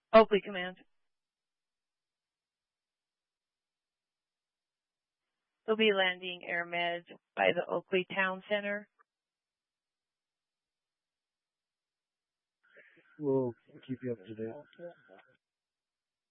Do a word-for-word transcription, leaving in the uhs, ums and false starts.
Oakley Command. They'll be landing Air Med by the Oakley Town Center. We'll keep you up to date.